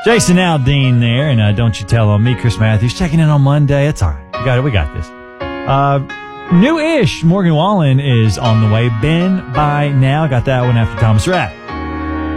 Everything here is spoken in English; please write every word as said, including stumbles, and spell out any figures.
Jason Aldean there, and uh, Don't You Tell on Me, Chris Matthews, checking in on Monday. It's all right. We got it. We got this. Uh, new-ish Morgan Wallen is on the way. Ben by Now. Got that one after Thomas Rhett.